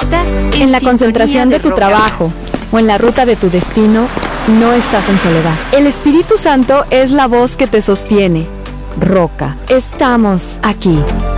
Estás En la concentración de tu trabajo o en la ruta de tu destino, no estás en soledad. El Espíritu Santo es la voz que te sostiene. Roca, estamos aquí.